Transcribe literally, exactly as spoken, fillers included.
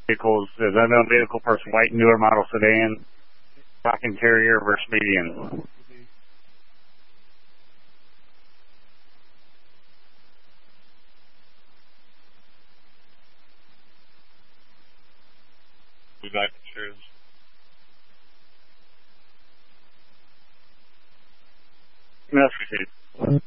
vehicles is unknown vehicle versus white newer model sedan, stock interior versus median. We like insurance.